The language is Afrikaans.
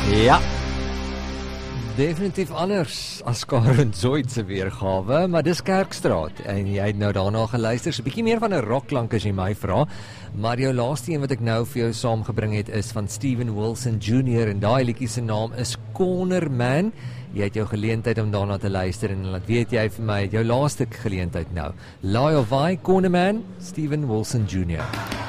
Ja, definitief anders as Karen Zoid se weergawe, maar dis Kerkstraat en jy het nou daarna geluister, so 'n bietjie meer van 'n rockklank as jy my vra, maar jou laaste een wat ek nou vir jou saamgebring het is van Steven Wilson Jr. en daai liedjie se naam is Corner Man. Jy het jou geleentheid om daarna te luister en laat weet jy vir my jou laaste geleentheid nou. Lie of I, Corner Man, Steven Wilson Jr.